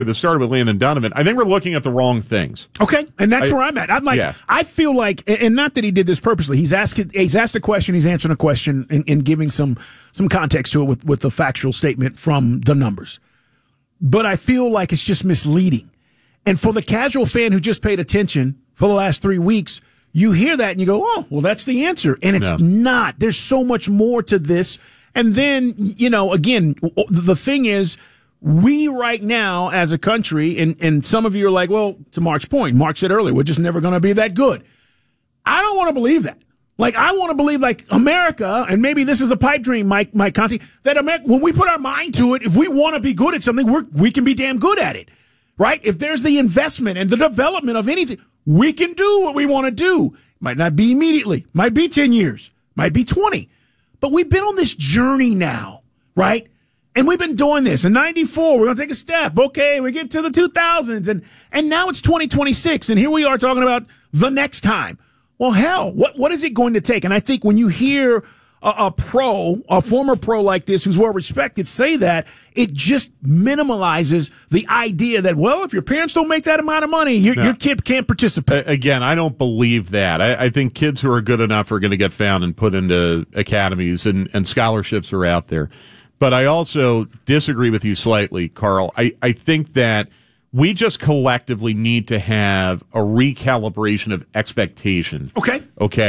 that started with Landon Donovan, I think we're looking at the wrong things. Okay, and that's where I'm at. I'm like, yeah. I feel like, and not that he did this purposely. He's asked a question, he's answering a question, and giving some context to it with the factual statement from the numbers. But I feel like it's just misleading. And for the casual fan who just paid attention for the last 3 weeks, you hear that and you go, oh, well, that's the answer. And it's not. There's so much more to this. And then, again, the thing is, we right now as a country, and some of you are like, well, to Mark's point, Mark said earlier, we're just never going to be that good. I don't want to believe that. Like, I want to believe, like, America, and maybe this is a pipe dream, Mike Conti, that America, when we put our mind to it, if we want to be good at something, we can be damn good at it, right? If there's the investment and the development of anything, we can do what we want to do. Might not be immediately, might be 10 years, might be 20. But we've been on this journey now, right? And we've been doing this. In 94, we're going to take a step. Okay, we get to the 2000s, and now it's 2026, and here we are talking about the next time. Well, hell, what is it going to take? And I think when you hear a former pro like this who's well-respected say that, it just minimalizes the idea that, well, if your parents don't make that amount of money, your kid can't participate. Again, I don't believe that. I think kids who are good enough are going to get found and put into academies, and scholarships are out there. But I also disagree with you slightly, Carl. I think that we just collectively need to have a recalibration of expectation. Okay.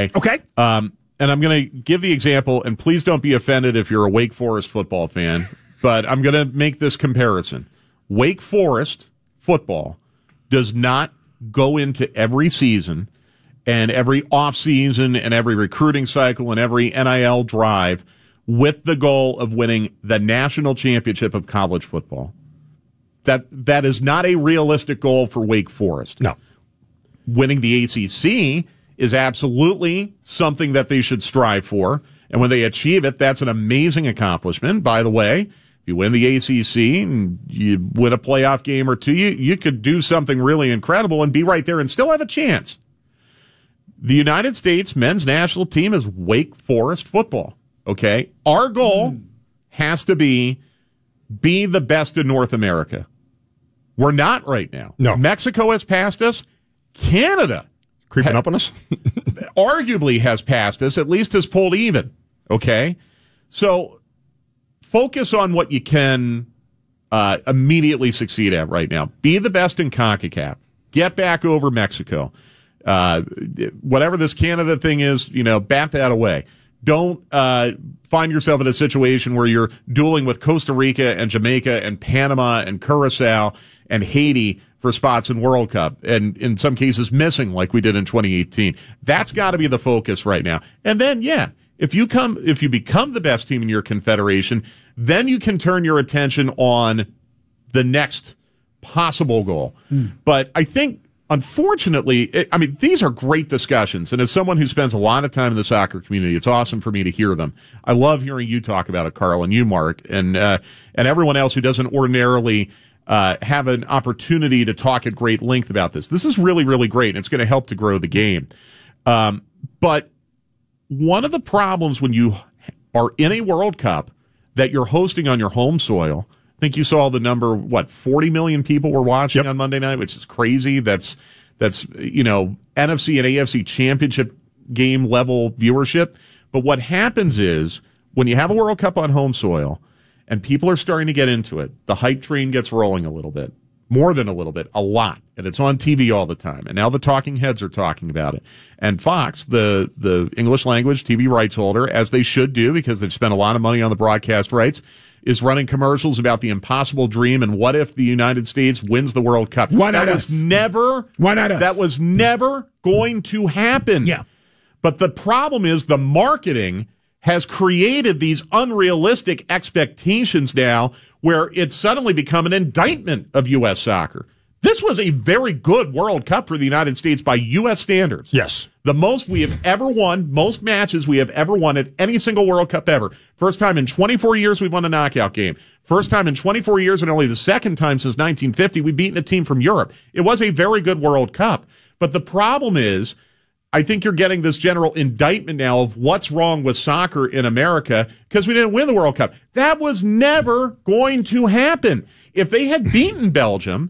And I'm going to give the example, and please don't be offended if you're a Wake Forest football fan, but I'm going to make this comparison. Wake Forest football does not go into every season and every offseason and every recruiting cycle and every NIL drive with the goal of winning the national championship of college football. That is not a realistic goal for Wake Forest. No. Winning the ACC is absolutely something that they should strive for. And when they achieve it, that's an amazing accomplishment. By the way, if you win the ACC and you win a playoff game or two, you could do something really incredible and be right there and still have a chance. The United States men's national team is Wake Forest football. Okay? Our goal has to be the best in North America. We're not right now. No. Mexico has passed us. Canada creeping up on us? Arguably has passed us, at least has pulled even. Okay? So focus on what you can immediately succeed at right now. Be the best in CONCACAF. Get back over Mexico. Whatever this Canada thing is, bat that away. Don't find yourself in a situation where you're dueling with Costa Rica and Jamaica and Panama and Curacao and Haiti for spots in World Cup, and in some cases missing like we did in 2018. That's got to be the focus right now. And then, if you become the best team in your confederation, then you can turn your attention on the next possible goal. But I think, unfortunately, these are great discussions, and as someone who spends a lot of time in the soccer community, it's awesome for me to hear them. I love hearing you talk about it, Carl, and you, Mark, and everyone else who doesn't ordinarily have an opportunity to talk at great length about this. This is really, really great, and it's going to help to grow the game. But one of the problems when you are in a World Cup that you're hosting on your home soil, I think you saw the number, 40 million people were watching on Monday night, which is crazy. That's NFC and AFC championship game level viewership. But what happens is when you have a World Cup on home soil and people are starting to get into it, the hype train gets rolling a little bit, more than a little bit, a lot. And it's on TV all the time. And now the talking heads are talking about it. And Fox, the English language TV rights holder, as they should do because they've spent a lot of money on the broadcast rights, is running commercials about the impossible dream and what if the United States wins the World Cup. Why not us? Why not us? That was never going to happen. Yeah. But the problem is the marketing has created these unrealistic expectations now where it's suddenly become an indictment of U.S. soccer. This was a very good World Cup for the United States by U.S. standards. Yes. The most we have ever won, most matches we have ever won at any single World Cup ever. First time in 24 years we won a knockout game. First time in 24 years and only the second time since 1950 we've beaten a team from Europe. It was a very good World Cup. But the problem is I think you're getting this general indictment now of what's wrong with soccer in America because we didn't win the World Cup. That was never going to happen. If they had beaten Belgium,